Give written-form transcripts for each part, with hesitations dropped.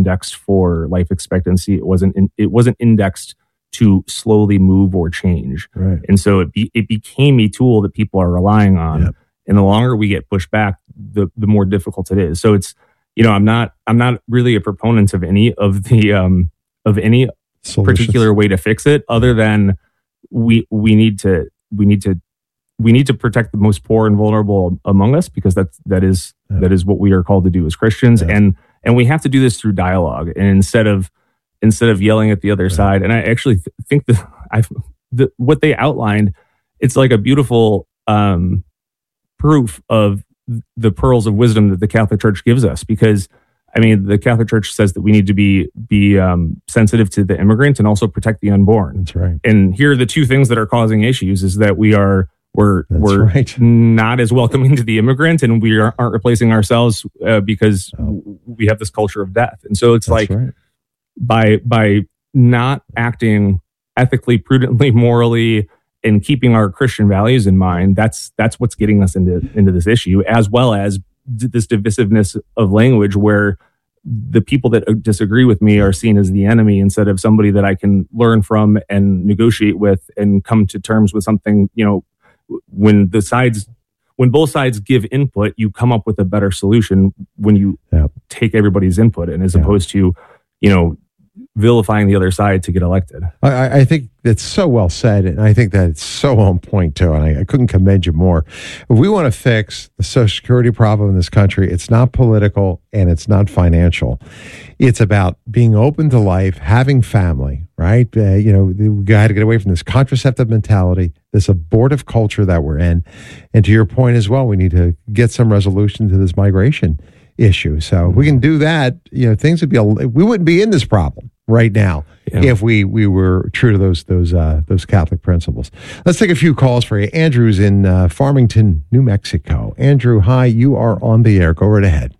indexed for life expectancy. It wasn't indexed to slowly move or change. Right. And so it became a tool that people are relying on. Yep. And the longer we get pushed back, the more difficult it is. So it's, I'm not really a proponent of any of the of any Solutions. Particular way to fix it, other than we need to protect the most poor and vulnerable among us, because that is what we are called to do as Christians. Yeah. And we have to do this through dialogue, and instead of yelling at the other side. And I actually think that what they outlined, it's like a beautiful proof of the pearls of wisdom that the Catholic Church gives us. Because I mean, the Catholic Church says that we need to be sensitive to the immigrant and also protect the unborn. That's right. And here are the two things that are causing issues: is that we're right. not as welcoming to the immigrant, and we aren't replacing ourselves because we have this culture of death. And so it's right. by not acting ethically, prudently, morally, and keeping our Christian values in mind, that's what's getting us into this issue, as well as this divisiveness of language, where the people that disagree with me are seen as the enemy instead of somebody that I can learn from and negotiate with and come to terms with something. When both sides give input, you come up with a better solution when you take everybody's input, and as opposed to, vilifying the other side to get elected. I think that's so well said, and I think that it's so on point too, and I couldn't commend you more. If we want to fix the Social Security problem in this country, it's not political and it's not financial. It's about being open to life, having family, right? We got to get away from this contraceptive mentality, this abortive culture that we're in. And to your point as well, we need to get some resolution to this migration issue. So if we can do that, things would we wouldn't be in this problem right now if we were true to those Catholic principles. Let's take a few calls for you. Andrew's in Farmington, New Mexico. Andrew, hi, you are on the air. Go right ahead.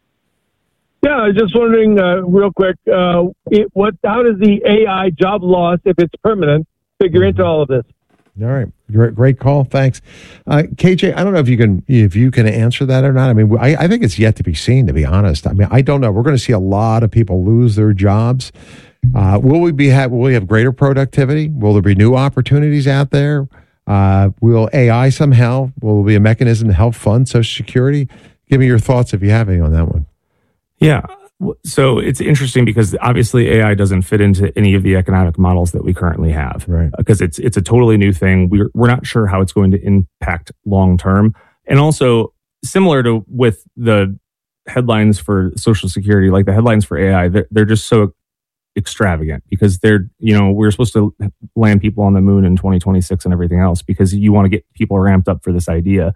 Yeah, I was just wondering real quick, how does the AI job loss, if it's permanent, figure into all of this? All right. Great call. Thanks. KJ, I don't know if you can answer that or not. I mean, I think it's yet to be seen, to be honest. I mean, I don't know. We're going to see a lot of people lose their jobs. Will we have greater productivity? Will there be new opportunities out there? Will AI somehow, will there be a mechanism to help fund Social Security? Give me your thoughts if you have any on that one. Yeah. So it's interesting because obviously AI doesn't fit into any of the economic models that we currently have, right? Because it's a totally new thing. We're not sure how it's going to impact long term, and also similar to with the headlines for Social Security, like the headlines for AI, they're just so extravagant because we're supposed to land people on the moon in 2026 and everything else because you want to get people ramped up for this idea.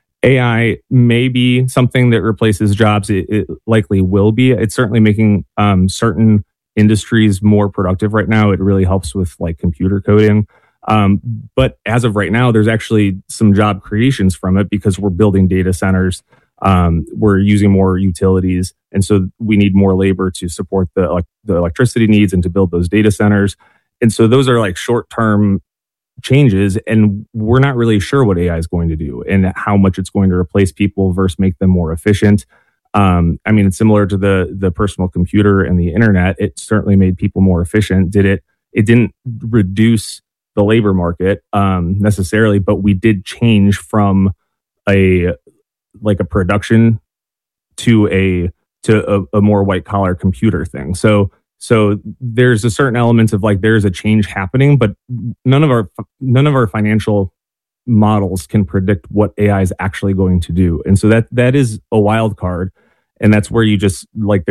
AI may be something that replaces jobs. It likely will be. It's certainly making certain industries more productive right now. It really helps with like computer coding. But as of right now, there's actually some job creations from it because we're building data centers. We're using more utilities. And so we need more labor to support the electricity needs and to build those data centers. And so those are like short-term changes, and we're not really sure what AI is going to do and how much it's going to replace people versus make them more efficient. I mean, it's similar to the personal computer and the internet. It certainly made people more efficient. It didn't reduce the labor market necessarily, but we did change from a production to a more white collar computer thing. So there's a certain element of like there's a change happening, but none of our financial models can predict what AI is actually going to do, and so that is a wild card, and that's where you just like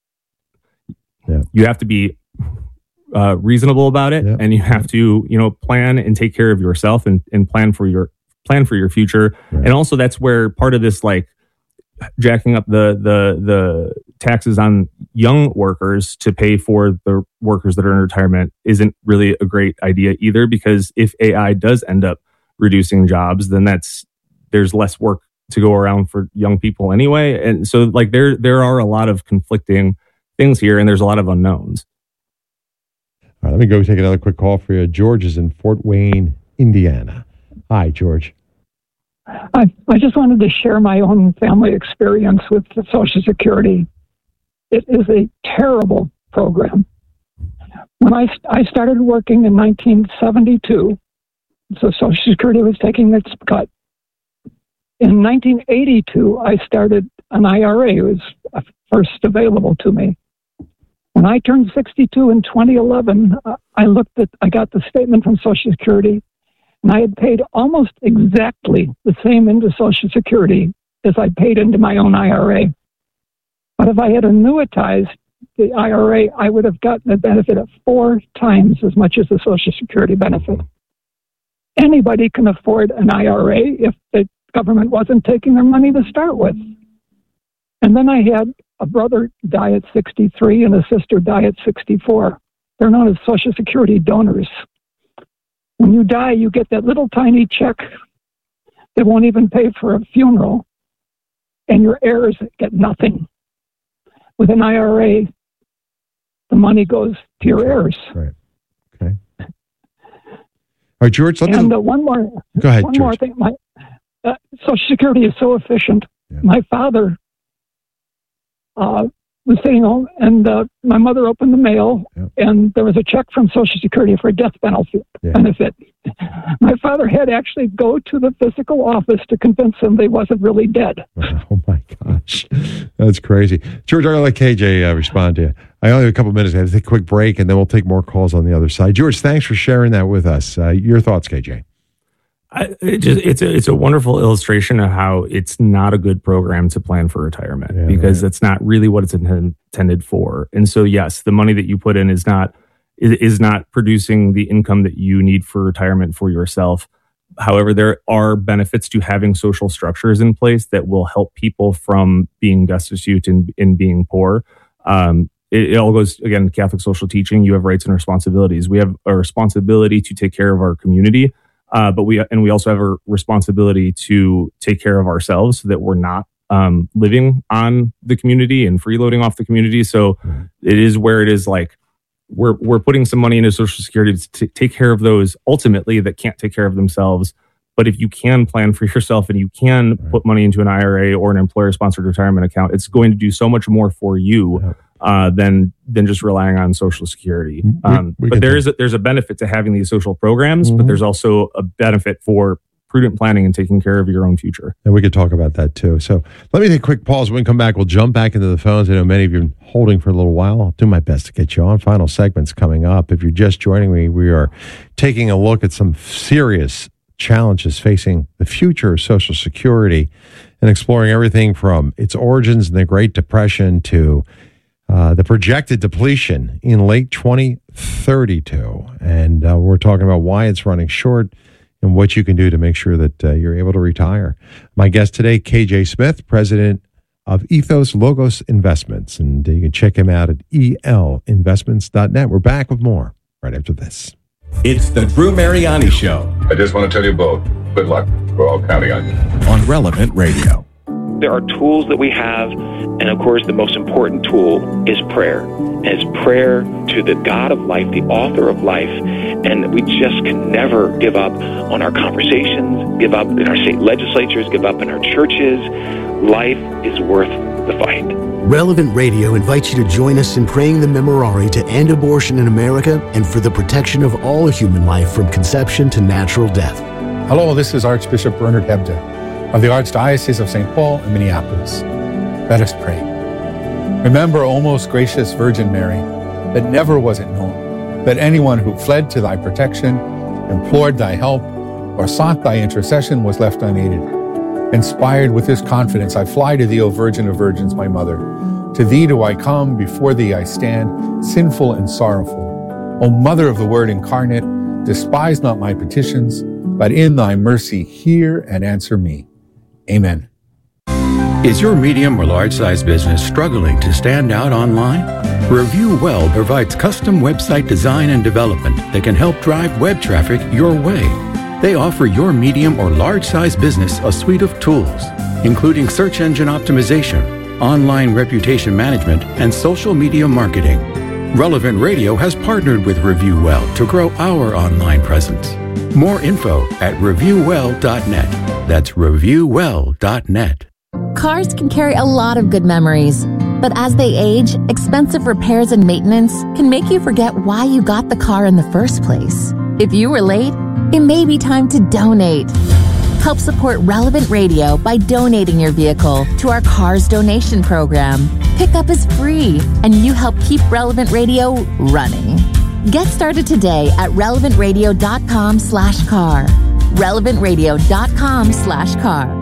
you have to be reasonable about it, and you have to plan and take care of yourself and plan for your future, and also that's where part of this like jacking up the taxes on young workers to pay for the workers that are in retirement isn't really a great idea either, because if AI does end up reducing jobs, then there's less work to go around for young people anyway. And so like there are a lot of conflicting things here, and there's a lot of unknowns. All right, let me go take another quick call for you. George is in Fort Wayne, Indiana. Hi, George. I just wanted to share my own family experience with the Social Security. it is a terrible program. When I started working in 1972, so Social Security was taking its cut. In 1982, I started an IRA. It was first available to me. When I turned 62 in 2011, I got the statement from Social Security, and I had paid almost exactly the same into Social Security as I paid into my own IRA. But if I had annuitized the IRA, I would have gotten a benefit of 4 times as much as the Social Security benefit. Anybody can afford an IRA if the government wasn't taking their money to start with. And then I had a brother die at 63 and a sister die at 64. They're known as Social Security donors. When you die, you get that little tiny check that won't even pay for a funeral, and your heirs get nothing. With an IRA, the money goes to your heirs. Right. Okay. All right, George. One more. Go ahead, One George. more thing. Social Security is so efficient. Yeah. My father was sitting home, and my mother opened the mail, and there was a check from Social Security for a death benefit. My father had to actually go to the physical office to convince him they wasn't really dead. Oh my gosh, that's crazy. George, I'm going to let KJ respond to you. I only have a couple minutes. I have to take a quick break, and then we'll take more calls on the other side. George, thanks for sharing that with us. Your thoughts, KJ? It's a wonderful illustration of how it's not a good program to plan for retirement because that's not really what it's intended for. And so, yes, the money that you put in is not producing the income that you need for retirement for yourself. However, there are benefits to having social structures in place that will help people from being destitute and being poor. It all goes, again, Catholic social teaching. You have rights and responsibilities. We have a responsibility to take care of our community. But we also have a responsibility to take care of ourselves so that we're not living on the community and freeloading off the community. So it is where it is like we're putting some money into Social Security to take care of those ultimately that can't take care of themselves. But if you can plan for yourself and you can put money into an IRA or an employer-sponsored retirement account, it's going to do so much more for you than just relying on Social Security. But there's a benefit to having these social programs, but there's also a benefit for prudent planning and taking care of your own future. And we could talk about that too. So let me take a quick pause. When we come back, we'll jump back into the phones. I know many of you have been holding for a little while. I'll do my best to get you on. Final segments coming up. If you're just joining me, we are taking a look at some serious challenges facing the future of Social Security and exploring everything from its origins in the Great Depression to the projected depletion in late 2032. And we're talking about why it's running short and what you can do to make sure that you're able to retire. My guest today, KJ Smith, president of Ethos Logos Investments. And you can check him out at elinvestments.net. We're back with more right after this. It's the Drew Mariani Show. I just want to tell you both, good luck. We're all counting on you. On Relevant Radio. There are tools that we have, and of course the most important tool is prayer. And it's prayer to the God of life, the author of life, and we just can never give up on our conversations, give up in our state legislatures, give up in our churches. Life is worth the fight. Relevant Radio invites you to join us in praying the Memorare to end abortion in America and for the protection of all human life from conception to natural death. Hello, this is Archbishop Bernard Hebda of the Archdiocese of St. Paul and Minneapolis. Let us pray. Remember, O most gracious Virgin Mary, that never was it known that anyone who fled to thy protection, implored thy help, or sought thy intercession was left unaided. Inspired with this confidence, I fly to thee, O Virgin of Virgins, my mother. To thee do I come, before thee I stand, sinful and sorrowful. O Mother of the Word incarnate, despise not my petitions, but in thy mercy hear and answer me. Amen. Is your medium or large-sized business struggling to stand out online? Review Well provides custom website design and development that can help drive web traffic your way. They offer your medium or large-sized business a suite of tools, including search engine optimization, online reputation management, and social media marketing. Relevant Radio has partnered with Review Well to grow our online presence. More info at reviewwell.net. That's reviewwell.net. Cars can carry a lot of good memories, But as they age, expensive repairs and maintenance can make you forget why you got the car in the first place. If you were late, it may be time to donate. Help support Relevant Radio by donating your vehicle to our Cars Donation Program. Pickup is free, and you help keep Relevant Radio running. Get started today at relevantradio.com/car. relevantradio.com/car.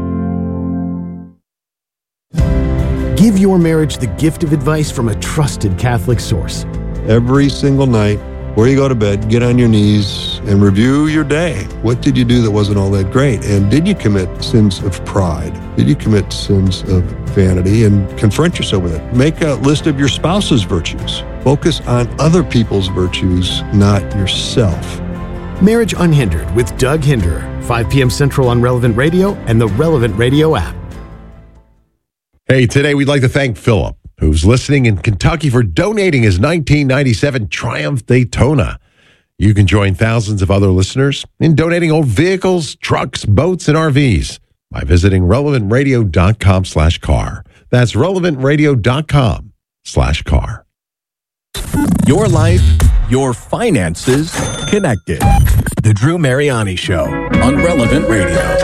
Give your marriage the gift of advice from a trusted Catholic source. Every single night, before you go to bed, get on your knees and review your day. What did you do that wasn't all that great? And did you commit sins of pride? Did you commit sins of vanity? And confront yourself with it. Make a list of your spouse's virtues. Focus on other people's virtues, not yourself. Marriage Unhindered with Doug Hinderer, 5 p.m. Central on Relevant Radio and the Relevant Radio app. Hey, today we'd like to thank Philip, who's listening in Kentucky, for donating his 1997 Triumph Daytona. You can join thousands of other listeners in donating old vehicles, trucks, boats, and RVs by visiting relevantradio.com/car. That's relevantradio.com/car. Your life, your finances, connected. The Drew Mariani Show on Relevant Radio.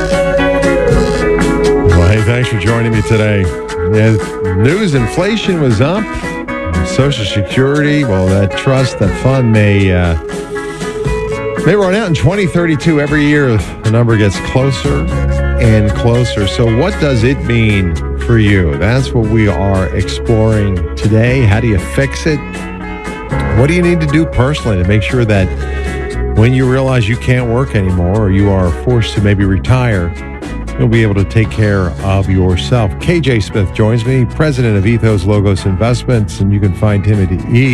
Well, hey, thanks for joining me today. Yeah, news inflation was up. Social Security, well, that trust, that fund may run out in 2032. Every year, the number gets closer and closer. So what does it mean for you? That's what we are exploring today. How do you fix it? What do you need to do personally to make sure that when you realize you can't work anymore or you are forced to maybe retire, you'll be able to take care of yourself? KJ Smith joins me, president of Ethos Logos Investments, and you can find him at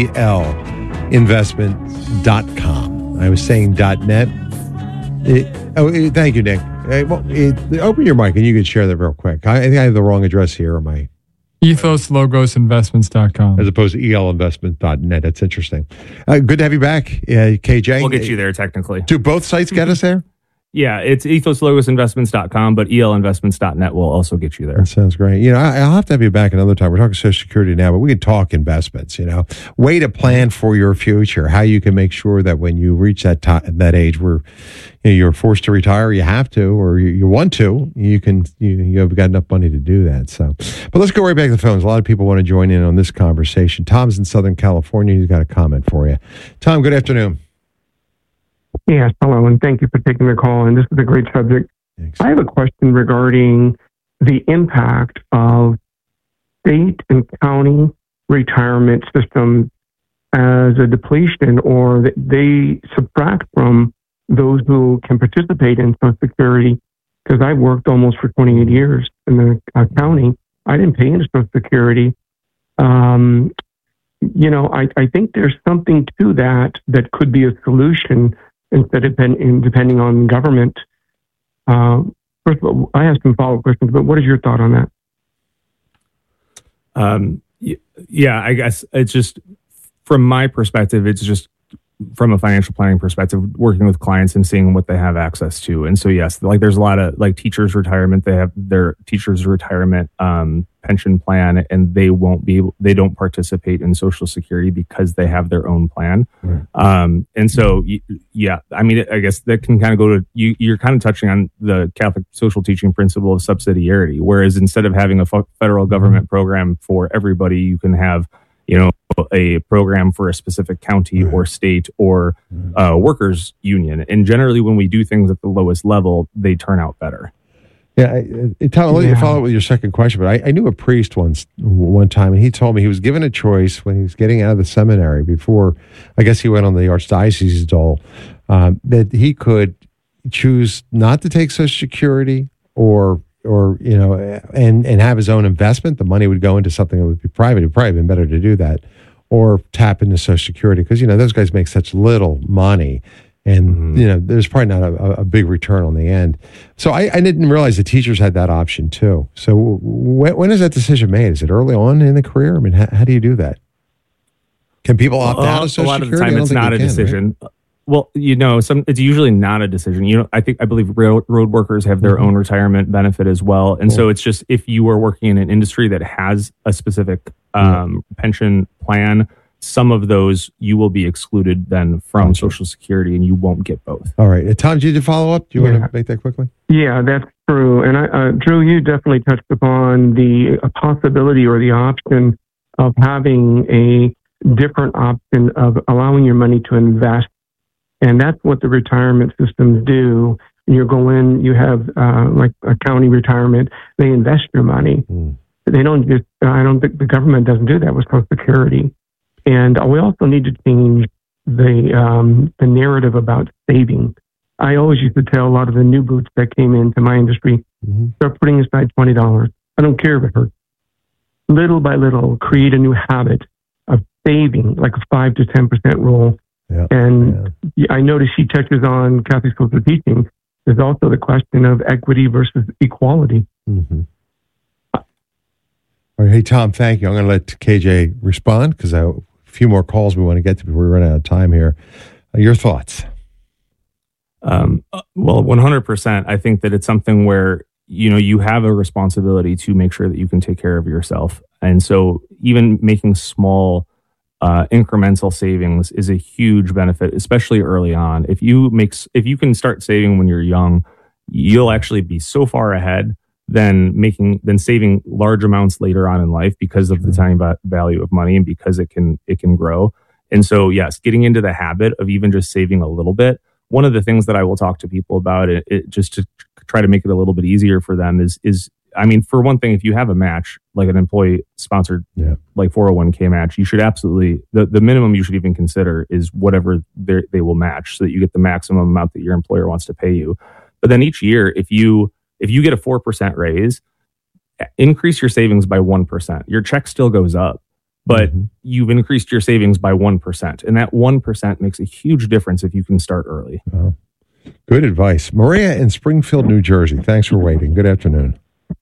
elinvestments.com. I was saying .net. Thank you, Nick. Open your mic and you can share that real quick. I think I have the wrong address here. Am I? EthosLogosInvestments.com. As opposed to elinvestment.net. That's interesting. Good to have you back, KJ. We'll get you there technically. Do both sites get us there? Yeah, it's EthosLogosInvestments.com, but elinvestments.net will also get you there. That sounds great. You know, I'll have to have you back another time. We're talking Social Security now, but we can talk investments, you know. Way to plan for your future, how you can make sure that when you reach that age where you're forced to retire, you have to, or you want to, you've got enough money to do that. So, but let's go right back to the phones. A lot of people want to join in on this conversation. Tom's in Southern California. He's got a comment for you. Tom, good afternoon. Yes, hello, and thank you for taking the call. And this is a great subject. Thanks. I have a question regarding the impact of state and county retirement systems as a depletion, or that they subtract from those who can participate in Social Security. Because I worked almost for 28 years in the county. I didn't pay into Social Security. I think there's something to that could be a solution instead of depending on government. First of all, I have some follow-up questions, but what is your thought on that? Yeah, I guess it's just, from my perspective, it's just from a financial planning perspective, working with clients and seeing what they have access to. And so, yes, like there's a lot of like teachers' retirement, they have their teachers' retirement pension plan, and they don't participate in Social Security because they have their own plan. Right. And so, yeah, I mean, I guess that can kind of go to, you're kind of touching on the Catholic social teaching principle of subsidiarity, whereas instead of having a federal government program for everybody, you can have, a program for a specific county or state or workers union. And generally, when we do things at the lowest level, they turn out better. Yeah, Tom, I'll let you follow up with your second question, but I knew a priest one time, and he told me he was given a choice when he was getting out of the seminary before, I guess he went on the archdiocese dole, that he could choose not to take Social Security or and have his own investment. The money would go into something that would be private. It'd probably been better to do that, or tap into Social Security, because those guys make such little money, and there's probably not a big return on the end. So I didn't realize the teachers had that option too. So when is that decision made? Is it early on in the career? I mean, how do you do that? Can people opt out of Social Security? A lot of the time, it's not a decision. Right? Well, it's usually not a decision. I believe road workers have their own retirement benefit as well. And so it's just, if you are working in an industry that has a specific pension plan, some of those you will be excluded then from Social Security, and you won't get both. All right. Tom, did you follow up? Do you want to make that quickly? Yeah, that's true. And Drew, you definitely touched upon the possibility or the option of having a different option of allowing your money to invest. And that's what the retirement systems do. You go in, you have like a county retirement, they invest your money. They don't just, I don't think the government doesn't do that with Social Security. And we also need to change the narrative about saving. I always used to tell a lot of the new boots that came into my industry, start putting aside $20. I don't care if it hurts. Little by little, create a new habit of saving, like a 5 to 10% rule. I notice she touches on Catholic social teaching. There's also the question of equity versus equality. All right, hey, Tom, thank you. I'm going to let KJ respond because a few more calls we want to get to before we run out of time here. Your thoughts? Well, 100%. I think that it's something where, you have a responsibility to make sure that you can take care of yourself. And so even making small incremental savings is a huge benefit, especially early on. If you can start saving when you're young, you'll actually be so far ahead than saving large amounts later on in life because of the time value of money and because it can grow. And so, yes, getting into the habit of even just saving a little bit. One of the things that I will talk to people about it just to try to make it a little bit easier for them is for one thing, if you have a match, like an employee sponsored, like 401k match, you should absolutely, the minimum you should even consider is whatever they will match so that you get the maximum amount that your employer wants to pay you. But then each year, if you get a 4% raise, increase your savings by 1%. Your check still goes up, but you've increased your savings by 1%. And that 1% makes a huge difference if you can start early. Oh, good advice. Maria in Springfield, New Jersey. Thanks for waiting. Good afternoon.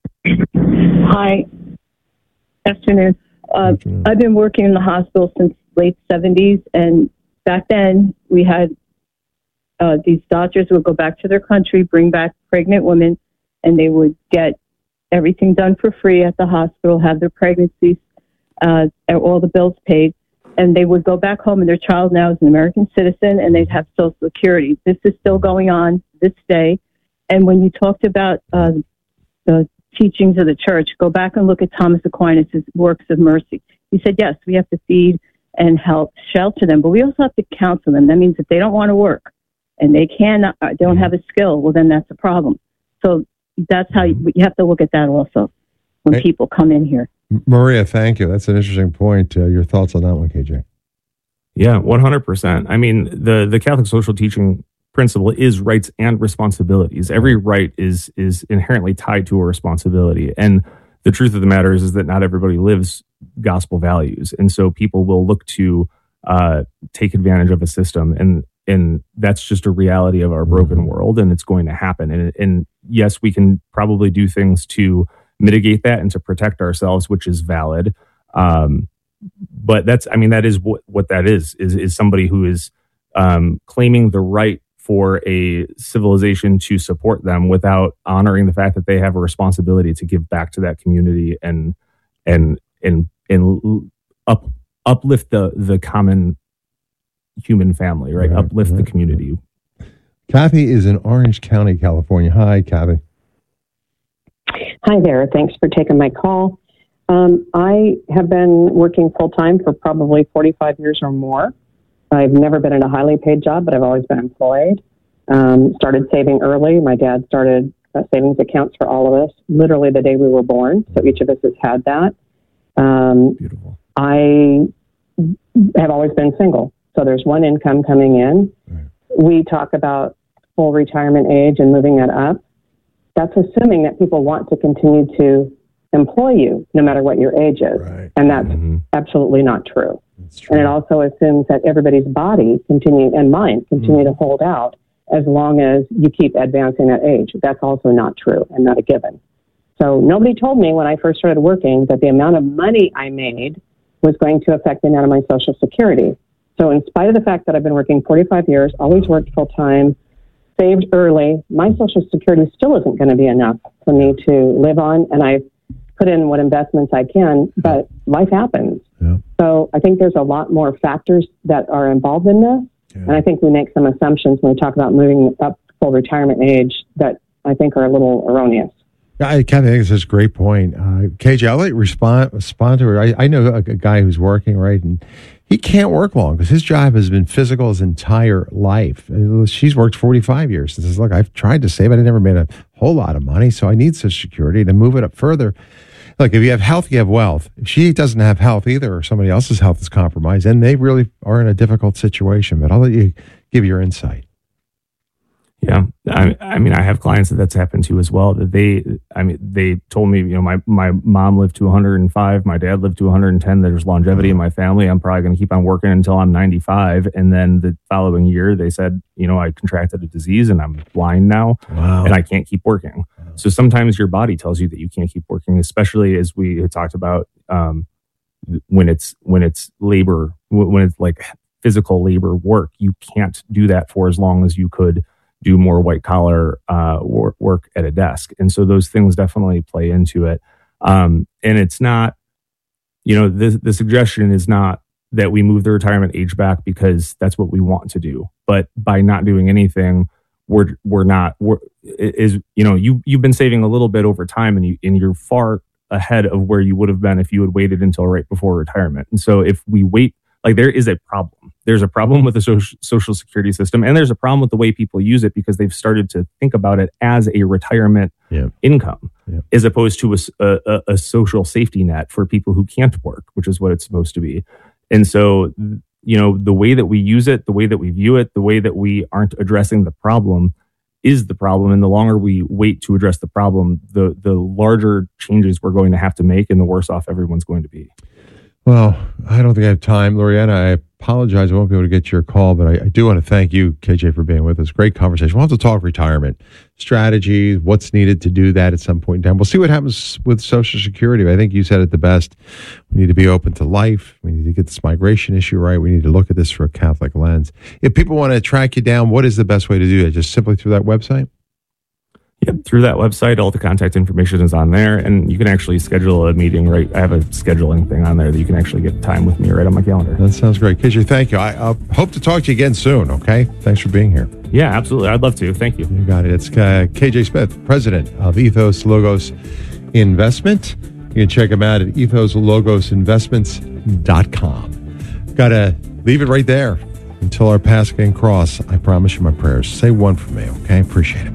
Hi. Afternoon. I've been working in the hospital since late 70s. And back then we had these doctors would go back to their country, bring back pregnant women, and they would get everything done for free at the hospital, have their pregnancies, all the bills paid, and they would go back home, and their child now is an American citizen, and they'd have Social Security. This is still going on this day. And when you talked about the teachings of the church, go back and look at Thomas Aquinas' works of mercy. He said, yes, we have to feed and help shelter them, but we also have to counsel them. That means if they don't want to work and they don't have a skill, well, then that's a problem. So that's how you have to look at that also when people come in here. Maria, thank you. That's an interesting point. Your thoughts on that one, KJ? Yeah, 100%. I mean, the Catholic social teaching principle is rights and responsibilities. Every right is inherently tied to a responsibility. And the truth of the matter is that not everybody lives gospel values. And so people will look to take advantage of a system. And that's just a reality of our broken world, and it's going to happen. And yes, we can probably do things to mitigate that and to protect ourselves, which is valid. But that is what that is somebody who is claiming the right for a civilization to support them without honoring the fact that they have a responsibility to give back to that community and uplift the common human family, right? Uplift the community. Kathy is in Orange County, California. Hi, Kathy. Hi there. Thanks for taking my call. I have been working full-time for probably 45 years or more. I've never been in a highly paid job, but I've always been employed. Started saving early. My dad started savings accounts for all of us, literally the day we were born. So each of us has had that. Beautiful. I have always been single. So there's one income coming in. Right. We talk about full retirement age and moving that up. That's assuming that people want to continue to employ you no matter what your age is. Right. And that's absolutely not true. And it also assumes that everybody's body and mind continue to hold out as long as you keep advancing that age. That's also not true and not a given. So nobody told me when I first started working that the amount of money I made was going to affect the amount of my Social Security. So in spite of the fact that I've been working 45 years, always worked full time, saved early, my Social Security still isn't going to be enough for me to live on. And I've put in what investments I can, but life happens. Yeah. So I think there's a lot more factors that are involved in this. Yeah. And I think we make some assumptions when we talk about moving up full retirement age that I think are a little erroneous. I kind of think it's a great point. KJ, I'll let you respond to her. I know a guy who's working, right, and he can't work long because his job has been physical his entire life. She's worked 45 years and says, look, I've tried to save it. I never made a whole lot of money, so I need Social Security to move it up further. Look, if you have health, you have wealth. If she doesn't have health either, or somebody else's health is compromised, then they really are in a difficult situation. But I'll let you give your insight. Yeah, I mean, I have clients that's happened to as well. That they told me, my mom lived to 105, my dad lived to 110. There's longevity in my family. I'm probably going to keep on working until I'm 95. And then the following year, they said, I contracted a disease and I'm blind now, and I can't keep working. Wow. So sometimes your body tells you that you can't keep working, especially as we had talked about when it's labor, when it's like physical labor work. You can't do that for as long as you could do more white collar work at a desk. And so those things definitely play into it. And it's not, the suggestion is not that we move the retirement age back because that's what we want to do. But by not doing anything, you've been saving a little bit over time and you're far ahead of where you would have been if you had waited until right before retirement. And so if we wait, there is a problem. There's a problem with the social security system, and there's a problem with the way people use it because they've started to think about it as a retirement income, as opposed to a social safety net for people who can't work, which is what it's supposed to be. And so, the way that we use it, the way that we view it, the way that we aren't addressing the problem is the problem. And the longer we wait to address the problem, the larger changes we're going to have to make and the worse off everyone's going to be. Well, I don't think I have time. Lorianna, I apologize. I won't be able to get your call, but I do want to thank you, KJ, for being with us. Great conversation. We'll have to talk retirement strategies, what's needed to do that at some point in time. We'll see what happens with Social Security. I think you said it the best. We need to be open to life. We need to get this migration issue right. We need to look at this through a Catholic lens. If people want to track you down, what is the best way to do that? Just simply through that website? Yep, through that website, all the contact information is on there, and you can actually schedule a meeting, right? I have a scheduling thing on there that you can actually get time with me right on my calendar. That sounds great. KJ, thank you. I hope to talk to you again soon, okay? Thanks for being here. Yeah, absolutely. I'd love to. Thank you. You got it. It's KJ Smith, president of Ethos Logos Investment. You can check him out at ethoslogosinvestments.com. Got to leave it right there until our paths can cross. I promise you my prayers. Say one for me, okay? Appreciate it.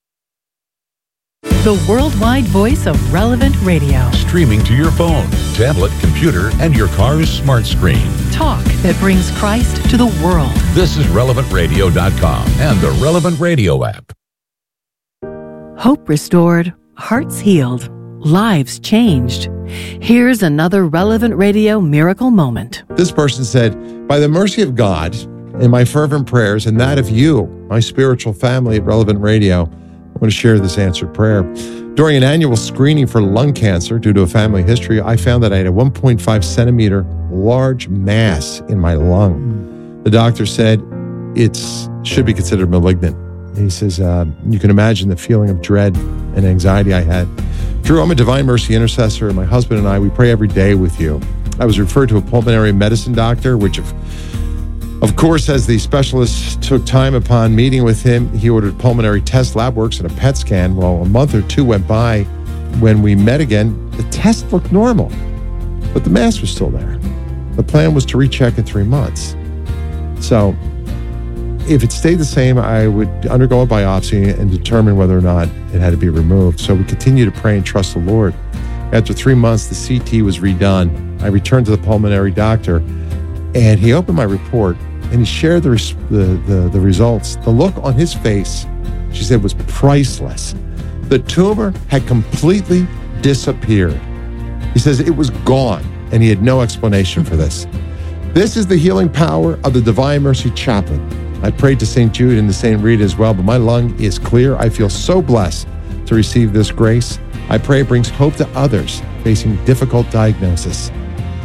The worldwide voice of Relevant Radio. Streaming to your phone, tablet, computer, and your car's smart screen. Talk that brings Christ to the world. This is RelevantRadio.com and the Relevant Radio app. Hope restored, hearts healed, lives changed. Here's another Relevant Radio miracle moment. This person said, by the mercy of God and my fervent prayers and that of you, my spiritual family at Relevant Radio, I want to share this answered prayer. During an annual screening for lung cancer due to a family history, I found that I had a 1.5 centimeter large mass in my lung. The doctor said it should be considered malignant. He says, you can imagine the feeling of dread and anxiety I had. Drew, I'm a Divine Mercy intercessor, and my husband and I, we pray every day with you. I was referred to a pulmonary medicine doctor, which of course, as the specialist took time upon meeting with him, he ordered pulmonary test, lab works, and a PET scan. Well, a month or two went by. When we met again, the test looked normal, but the mass was still there. The plan was to recheck in 3 months. So if it stayed the same, I would undergo a biopsy and determine whether or not it had to be removed. So we continue to pray and trust the Lord. After 3 months, the CT was redone. I returned to the pulmonary doctor, and he opened my report, and he shared the results. The look on his face, she said, was priceless. The tumor had completely disappeared. He says it was gone, and he had no explanation for this. This is the healing power of the Divine Mercy Chaplain. I prayed to St. Jude and to St. Rita as well, but my lung is clear. I feel so blessed to receive this grace. I pray it brings hope to others facing difficult diagnosis.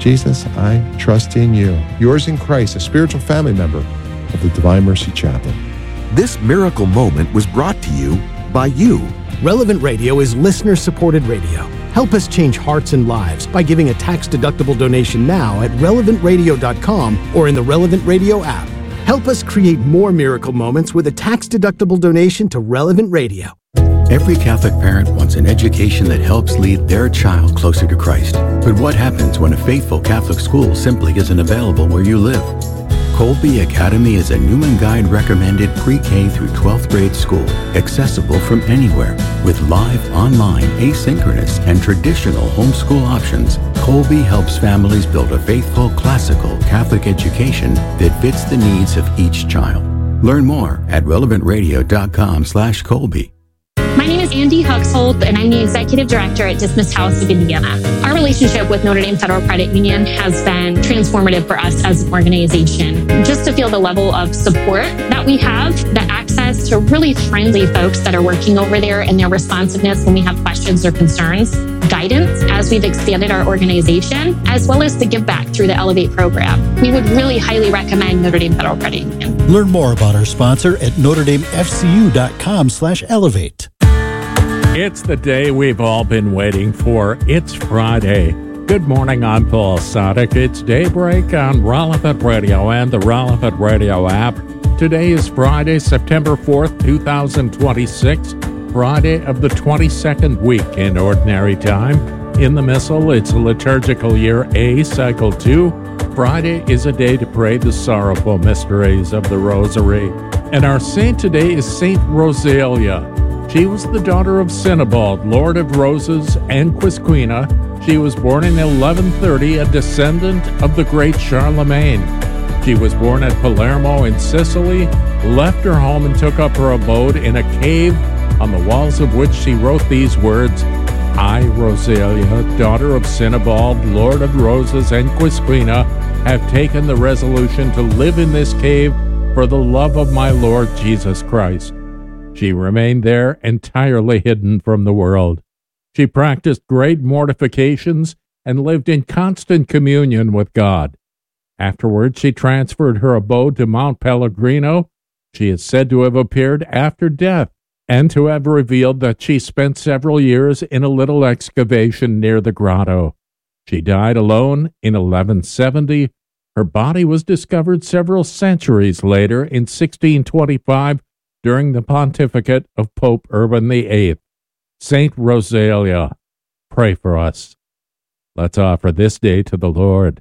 Jesus, I trust in you. Yours in Christ, a spiritual family member of the Divine Mercy Chapel. This miracle moment was brought to you by you. Relevant Radio is listener-supported radio. Help us change hearts and lives by giving a tax-deductible donation now at relevantradio.com or in the Relevant Radio app. Help us create more miracle moments with a tax-deductible donation to Relevant Radio. Every Catholic parent wants an education that helps lead their child closer to Christ. But what happens when a faithful Catholic school simply isn't available where you live? Colby Academy is a Newman Guide recommended pre-K through 12th grade school, accessible from anywhere. With live, online, asynchronous, and traditional homeschool options, Colby helps families build a faithful, classical Catholic education that fits the needs of each child. Learn more at relevantradio.com/Colby. My name is Andy Huxhold, and I'm the Executive Director at Dismissed House of Indiana. Our relationship with Notre Dame Federal Credit Union has been transformative for us as an organization. Just to feel the level of support that we have, the access to really friendly folks that are working over there and their responsiveness when we have questions or concerns, guidance as we've expanded our organization, as well as the give back through the Elevate program. We would really highly recommend Notre Dame Federal Credit Union. Learn more about our sponsor at NotreDameFCU.com/elevate. It's the day we've all been waiting for. It's Friday. Good morning, I'm Paul Sadek. It's Daybreak on Relevant Radio and the Relevant Radio app. Today is Friday, September 4th, 2026, Friday of the 22nd week in Ordinary Time. In the Missal, it's liturgical year A, cycle 2. Friday is a day to pray the sorrowful mysteries of the Rosary. And our saint today is Saint Rosalia. She was the daughter of Sinibald, Lord of Roses and Quisquina. She was born in 1130, a descendant of the great Charlemagne. She was born at Palermo in Sicily, left her home and took up her abode in a cave on the walls of which she wrote these words, I, Rosalia, daughter of Sinibald, Lord of Roses and Quisquina, have taken the resolution to live in this cave for the love of my Lord Jesus Christ. She remained there entirely hidden from the world. She practiced great mortifications and lived in constant communion with God. Afterwards, she transferred her abode to Mount Pellegrino. She is said to have appeared after death and to have revealed that she spent several years in a little excavation near the grotto. She died alone in 1170. Her body was discovered several centuries later in 1625 during the pontificate of Pope Urban VIII. Saint Rosalia, pray for us. Let's offer this day to the Lord.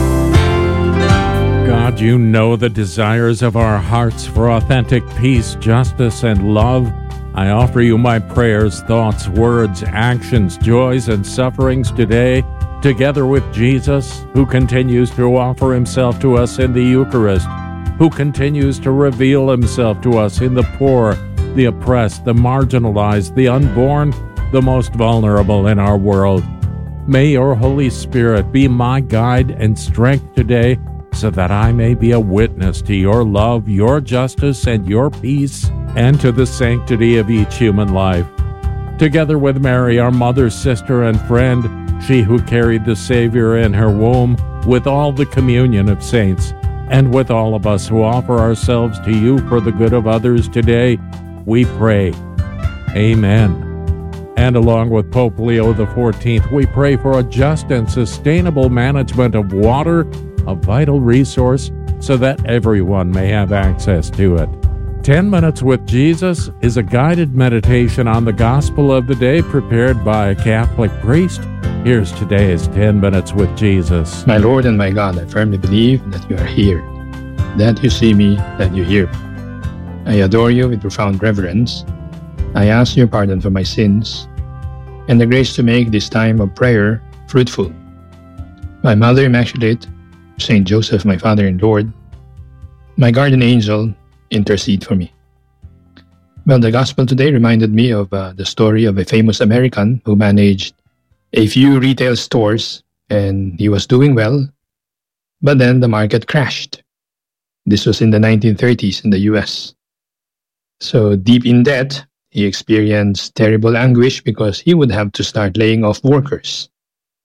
God, you know the desires of our hearts for authentic peace, justice, and love. I offer you my prayers, thoughts, words, actions, joys, and sufferings today, together with Jesus, who continues to offer himself to us in the Eucharist, who continues to reveal himself to us in the poor, the oppressed, the marginalized, the unborn, the most vulnerable in our world. May your Holy Spirit be my guide and strength today, so that I may be a witness to your love, your justice, and your peace, and to the sanctity of each human life. Together with Mary, our mother, sister, and friend, she who carried the Savior in her womb, with all the communion of saints, and with all of us who offer ourselves to you for the good of others today, we pray. Amen. And along with Pope Leo XIV, we pray for a just and sustainable management of water, a vital resource, so that everyone may have access to it. 10 Minutes with Jesus is a guided meditation on the gospel of the day prepared by a Catholic priest. Here's today's 10 Minutes with Jesus. My Lord and my God, I firmly believe that you are here, that you see me, that you hear me. I adore you with profound reverence. I ask your pardon for my sins and the grace to make this time of prayer fruitful. My Mother Immaculate, Saint Joseph, my Father and Lord, my guardian angel, intercede for me. Well, the gospel today reminded me of the story of a famous American who managed a few retail stores, and he was doing well, but then the market crashed. This was in the 1930s in the US. So deep in debt, he experienced terrible anguish because he would have to start laying off workers.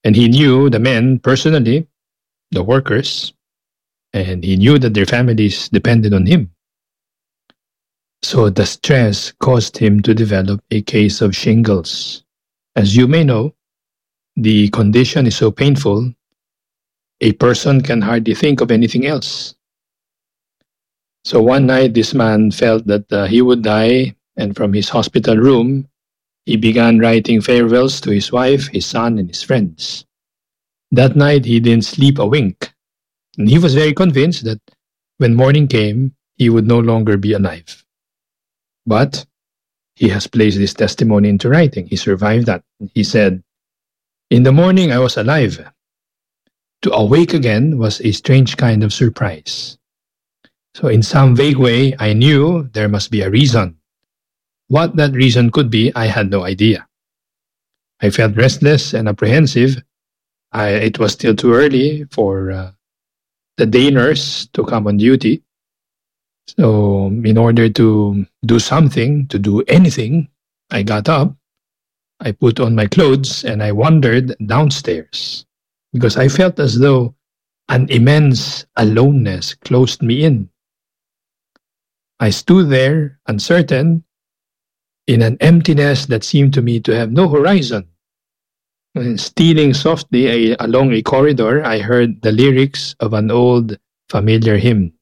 And he knew the men personally, the workers, and he knew that their families depended on him. So the stress caused him to develop a case of shingles. As you may know, the condition is so painful, a person can hardly think of anything else. So one night, this man felt that he would die, and from his hospital room, he began writing farewells to his wife, his son, and his friends. That night, he didn't sleep a wink, and he was very convinced that when morning came, he would no longer be alive. But he has placed this testimony into writing. He survived that. He said, "In the morning, I was alive. To awake again was a strange kind of surprise. So in some vague way, I knew there must be a reason. What that reason could be, I had no idea. I felt restless and apprehensive. It was still too early for the day nurse to come on duty. So in order to do something, to do anything, I got up, I put on my clothes, and I wandered downstairs because I felt as though an immense aloneness closed me in. I stood there, uncertain, in an emptiness that seemed to me to have no horizon. And stealing softly along a corridor, I heard the lyrics of an old, familiar hymn.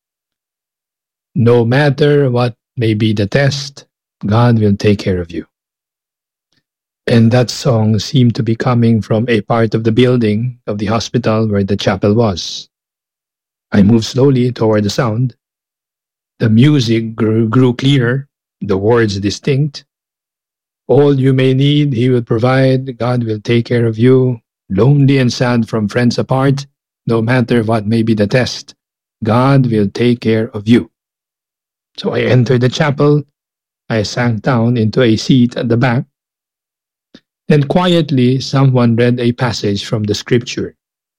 No matter what may be the test, God will take care of you. And that song seemed to be coming from a part of the building of the hospital where the chapel was. I moved slowly toward the sound. The music grew clearer, the words distinct. All you may need, He will provide. God will take care of you. Lonely and sad from friends apart, no matter what may be the test, God will take care of you. So I entered the chapel. I sank down into a seat at the back. Then quietly, someone read a passage from the scripture.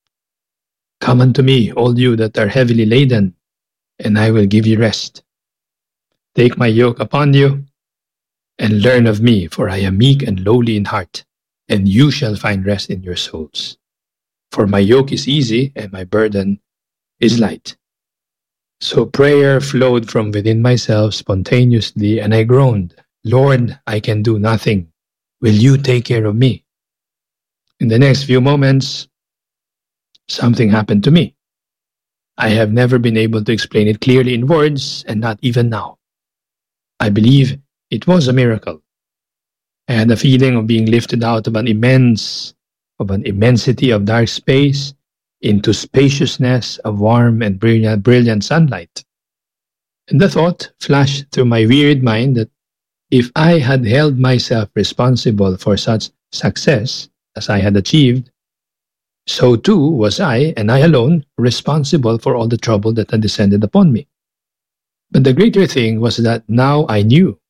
Come unto me, all you that are heavily laden, and I will give you rest. Take my yoke upon you, and learn of me, for I am meek and lowly in heart, and you shall find rest in your souls. For my yoke is easy, and my burden is light. So prayer flowed from within myself spontaneously, and I groaned, Lord, I can do nothing. Will you take care of me? In the next few moments, something happened to me. I have never been able to explain it clearly in words, and not even now. I believe it was a miracle. I had a feeling of being lifted out of an immensity of dark space into spaciousness of warm and brilliant sunlight. And the thought flashed through my wearied mind that if I had held myself responsible for such success as I had achieved, so too was I, and I alone, responsible for all the trouble that had descended upon me. But the greater thing was that now I knew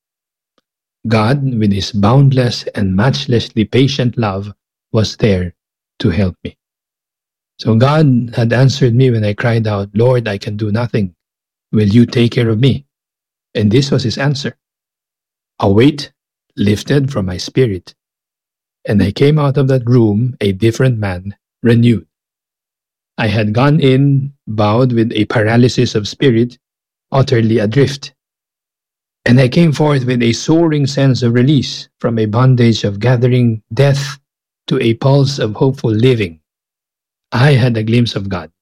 God, with His boundless and matchlessly patient love, was there to help me. So God had answered me when I cried out, Lord, I can do nothing. Will you take care of me? And this was His answer. A weight lifted from my spirit, and I came out of that room a different man, renewed. I had gone in, bowed with a paralysis of spirit, utterly adrift. And I came forth with a soaring sense of release from a bondage of gathering death to a pulse of hopeful living. I had a glimpse of God.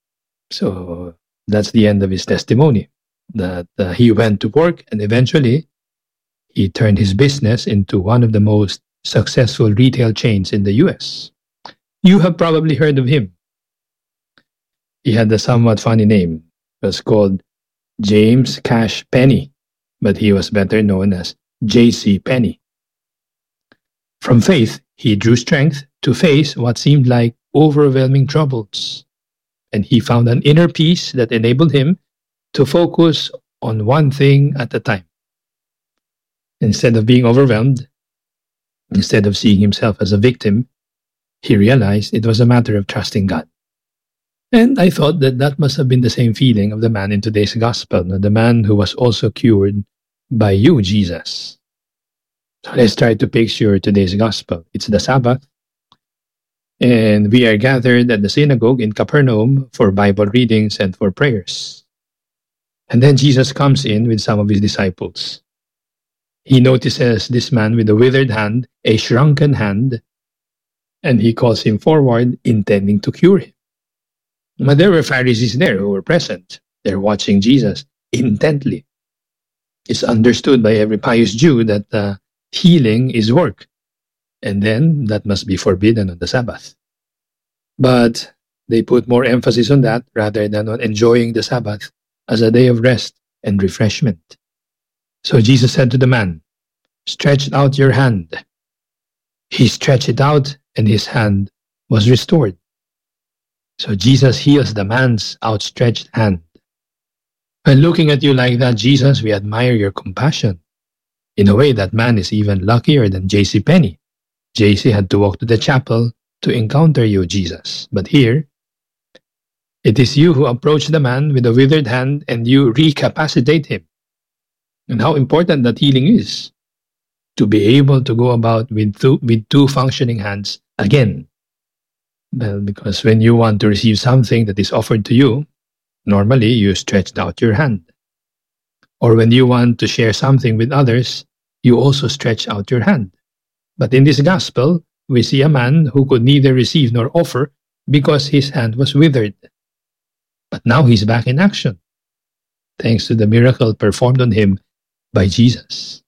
So that's the end of his testimony, that he went to work and eventually he turned his business into one of the most successful retail chains in the US. You have probably heard of him. He had a somewhat funny name. It was called James Cash Penney, but he was better known as J.C. Penney. From faith, he drew strength to face what seemed like overwhelming troubles, and he found an inner peace that enabled him to focus on one thing at a time. Instead of being overwhelmed, instead of seeing himself as a victim, he realized it was a matter of trusting God. And I thought that must have been the same feeling of the man in today's gospel, the man who was also cured by you, Jesus. So let's try to picture today's gospel. It's the Sabbath. And we are gathered at the synagogue in Capernaum for Bible readings and for prayers. And then Jesus comes in with some of his disciples. He notices this man with a withered hand, a shrunken hand, and he calls him forward, intending to cure him. But there were Pharisees there who were present. They're watching Jesus intently. It's understood by every pious Jew that healing is work, and then that must be forbidden on the Sabbath. But they put more emphasis on that rather than on enjoying the Sabbath as a day of rest and refreshment. So Jesus said to the man, "Stretch out your hand." He stretched it out, and his hand was restored. So Jesus heals the man's outstretched hand. And looking at you like that, Jesus, we admire your compassion. In a way, that man is even luckier than J.C. Penney. J.C. had to walk to the chapel to encounter you, Jesus. But here, it is you who approach the man with a withered hand and you recapacitate him. And how important that healing is, to be able to go about with two functioning hands again. Well, because when you want to receive something that is offered to you, normally you stretched out your hand. Or when you want to share something with others, you also stretch out your hand. But in this gospel, we see a man who could neither receive nor offer because his hand was withered. But now he's back in action, thanks to the miracle performed on him by Jesus.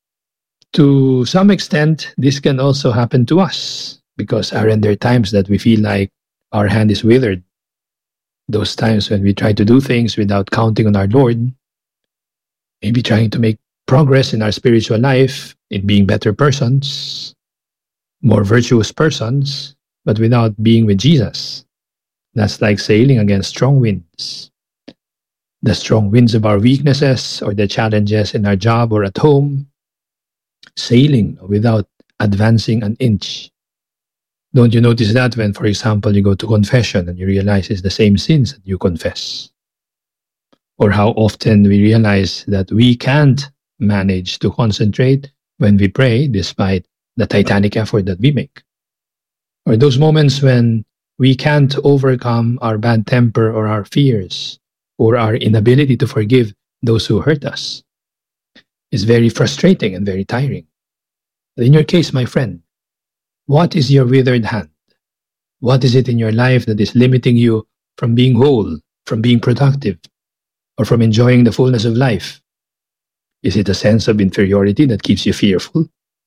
To some extent, this can also happen to us, because aren't there times that we feel like our hand is withered? Those times when we try to do things without counting on our Lord, maybe trying to make progress in our spiritual life, in being better persons, more virtuous persons, but without being with Jesus. That's like sailing against strong winds. The strong winds of our weaknesses or the challenges in our job or at home, sailing without advancing an inch. Don't you notice that when, for example, you go to confession and you realize it's the same sins that you confess? Or how often we realize that we can't manage to concentrate when we pray despite the titanic effort that we make. Or those moments when we can't overcome our bad temper or our fears or our inability to forgive those who hurt us. It's very frustrating and very tiring. But in your case, my friend, what is your withered hand? What is it in your life that is limiting you from being whole, from being productive, or from enjoying the fullness of life? Is it a sense of inferiority that keeps you fearful?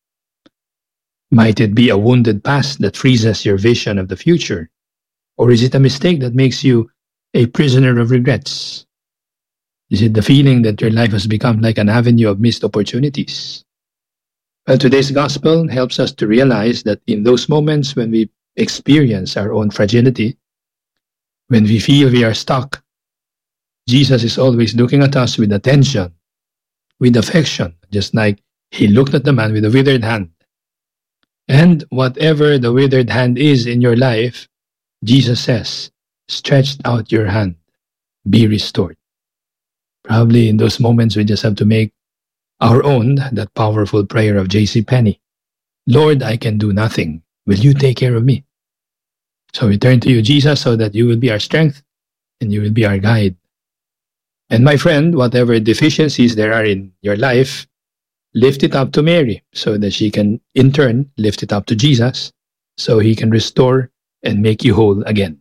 Might it be a wounded past that freezes your vision of the future? Or is it a mistake that makes you a prisoner of regrets? Is it the feeling that your life has become like an avenue of missed opportunities? Well, today's gospel helps us to realize that in those moments when we experience our own fragility, when we feel we are stuck, Jesus is always looking at us with attention, with affection, just like he looked at the man with a withered hand. And whatever the withered hand is in your life, Jesus says, stretch out your hand, be restored. Probably in those moments we just have to make our own that powerful prayer of J.C. Penney. Lord, I can do nothing. Will you take care of me? So we turn to you, Jesus, so that you will be our strength and you will be our guide. And my friend, whatever deficiencies there are in your life, lift it up to Mary so that she can, in turn, lift it up to Jesus so he can restore and make you whole again.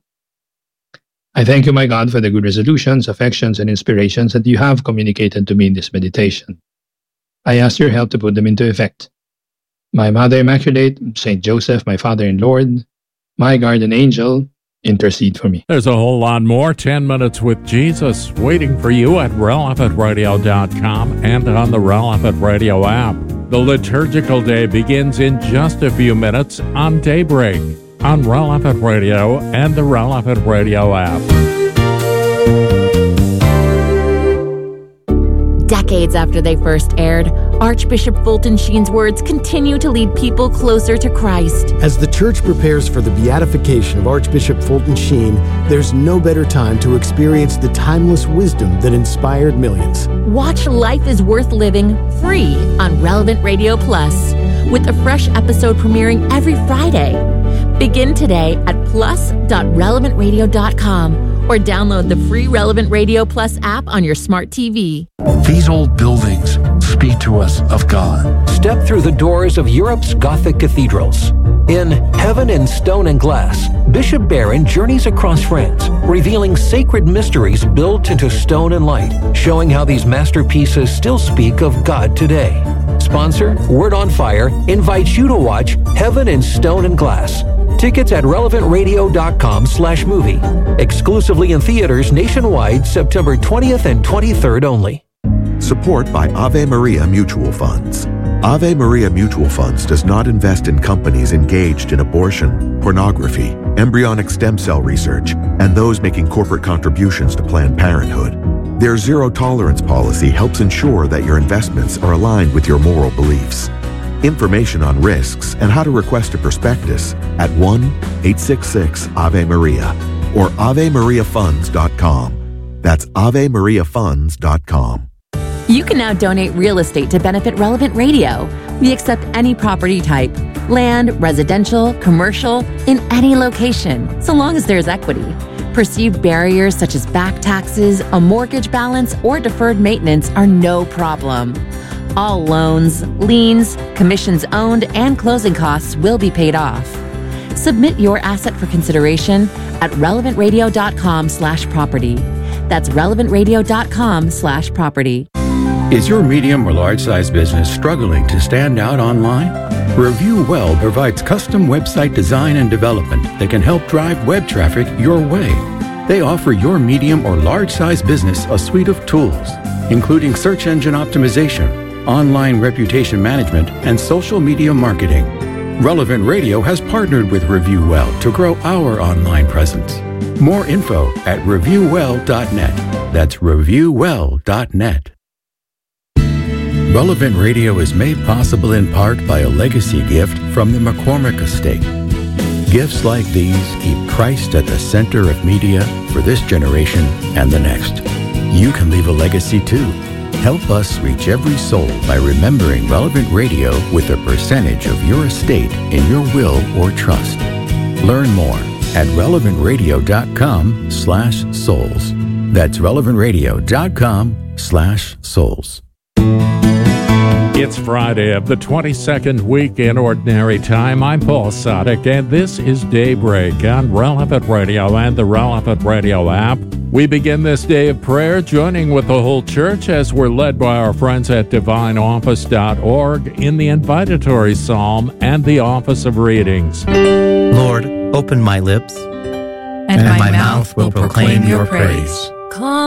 I thank you, my God, for the good resolutions, affections, and inspirations that you have communicated to me in this meditation. I ask your help to put them into effect. My Mother Immaculate, Saint Joseph, my Father and Lord, my guardian angel, intercede for me. There's a whole lot more 10 Minutes with Jesus waiting for you at relevantradio.com and on the Relevant Radio app. The liturgical day begins in just a few minutes on Daybreak on Relevant Radio and the Relevant Radio app. Decades after they first aired, Archbishop Fulton Sheen's words continue to lead people closer to Christ. As the Church prepares for the beatification of Archbishop Fulton Sheen, there's no better time to experience the timeless wisdom that inspired millions. Watch Life is Worth Living free on Relevant Radio Plus, with a fresh episode premiering every Friday. Begin today at plus.relevantradio.com or download the free Relevant Radio Plus app on your smart TV. These old buildings speak to us of God. Step through the doors of Europe's Gothic cathedrals. In Heaven in Stone and Glass, Bishop Barron journeys across France, revealing sacred mysteries built into stone and light, showing how these masterpieces still speak of God today. Sponsor, Word on Fire, invites you to watch Heaven in Stone and Glass. Tickets at relevantradio.com/movie. Exclusively in theaters nationwide, September 20th and 23rd only. Support by Ave Maria Mutual Funds. Ave Maria Mutual Funds does not invest in companies engaged in abortion, pornography, embryonic stem cell research, and those making corporate contributions to Planned Parenthood. Their zero-tolerance policy helps ensure that your investments are aligned with your moral beliefs. Information on risks and how to request a prospectus at 1-866-AVE-MARIA or AveMariaFunds.com. That's AveMariaFunds.com. You can now donate real estate to benefit Relevant Radio. We accept any property type, land, residential, commercial, in any location, so long as there's equity. Perceived barriers such as back taxes, a mortgage balance, or deferred maintenance are no problem. All loans, liens, commissions owned, and closing costs will be paid off. Submit your asset for consideration at relevantradio.com/property. That's relevantradio.com/property. Is your medium or large-size business struggling to stand out online? Review Well provides custom website design and development that can help drive web traffic your way. They offer your medium or large-size business a suite of tools, including search engine optimization, online reputation management, and social media marketing. Relevant Radio has partnered with Review Well to grow our online presence. More info at reviewwell.net. That's reviewwell.net. Relevant Radio is made possible in part by a legacy gift from the McCormick Estate. Gifts like these keep Christ at the center of media for this generation and the next. You can leave a legacy too. Help us reach every soul by remembering Relevant Radio with a percentage of your estate in your will or trust. Learn more at relevantradio.com/souls. That's relevantradio.com/souls. It's Friday of the 22nd week in Ordinary Time. I'm Paul Sadek, and this is Daybreak on Relevant Radio and the Relevant Radio app. We begin this day of prayer joining with the whole church as we're led by our friends at divineoffice.org in the invitatory psalm and the office of readings. Lord, open my lips, and my mouth will proclaim your praise.